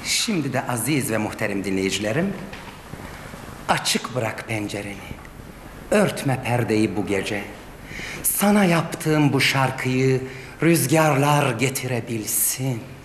Şimdi de aziz ve muhterem dinleyicilerim, açık bırak pencereni, örtme perdeyi bu gece. Sana yaptığım bu şarkıyı rüzgarlar getirebilsin.